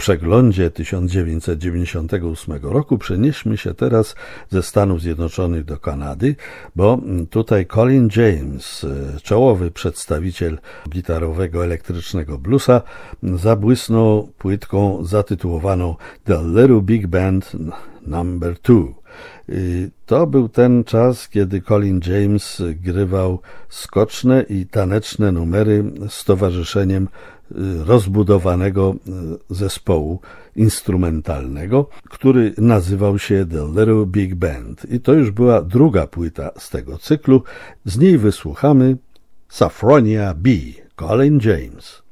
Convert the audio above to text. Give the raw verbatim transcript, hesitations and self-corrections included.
przeglądzie tysiąc dziewięćset dziewięćdziesiątego ósmego roku przenieśmy się teraz ze Stanów Zjednoczonych do Kanady, bo tutaj Colin James, czołowy przedstawiciel gitarowego elektrycznego bluesa, zabłysnął płytką zatytułowaną The Little Big Band number two. To był ten czas, kiedy Colin James grywał skoczne i taneczne numery z towarzyszeniem rozbudowanego zespołu instrumentalnego, który nazywał się The Little Big Band. I to już była druga płyta z tego cyklu. Z niej wysłuchamy Sophronia B. Colin James.